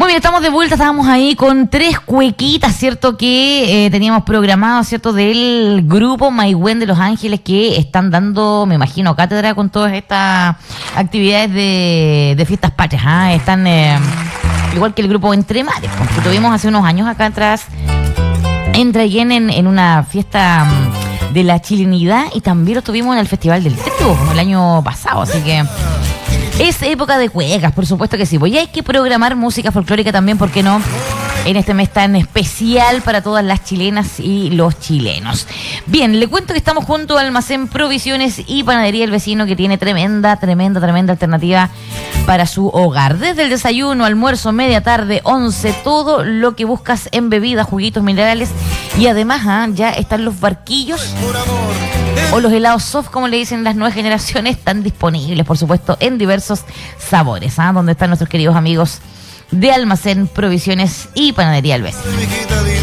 Muy bien, estamos de vuelta, estábamos ahí con 3 cuequitas, ¿cierto? Que teníamos programado, ¿cierto? Del grupo Maigüen de Los Ángeles, que están dando, me imagino, cátedra con todas estas actividades de fiestas patrias. Están igual que el grupo Entre Mares, que tuvimos hace unos años acá atrás, en una fiesta de la chilenidad, y también lo tuvimos en el Festival del Trigo, como el año pasado, así que es época de cuecas, por supuesto que sí. Pues ya hay que programar música folclórica también, ¿por qué no? En este mes tan especial para todas las chilenas y los chilenos. Bien, le cuento que estamos junto al Almacén Provisiones y Panadería El Vecino, que tiene tremenda alternativa para su hogar. Desde el desayuno, almuerzo, media tarde, 11, todo lo que buscas en bebidas, juguitos, minerales. Y además ya están los barquillos o los helados soft, como le dicen las nuevas generaciones, están disponibles, por supuesto, en diversos sabores, donde están nuestros queridos amigos de Almacén Provisiones y Panadería El Vecino.